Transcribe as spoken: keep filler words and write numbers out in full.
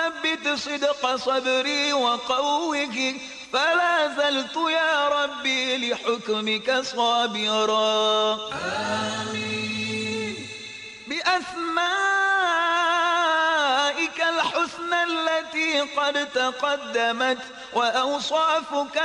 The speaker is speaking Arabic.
وثبت صدق صدري وقوه، فلا زلت يا ربي لحكمك صابرا. آمين. بأسمائك الحسنى التي قد تقدمت وأوصافك